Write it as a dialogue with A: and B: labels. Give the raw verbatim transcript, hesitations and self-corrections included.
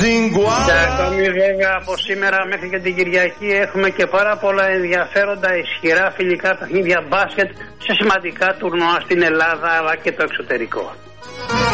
A: Και ακόμη βέβαια από σήμερα μέχρι και την Κυριακή έχουμε και πάρα πολλά ενδιαφέροντα ισχυρά φιλικά παιχνίδια μπάσκετ σε σημαντικά τουρνουά στην Ελλάδα αλλά και το εξωτερικό.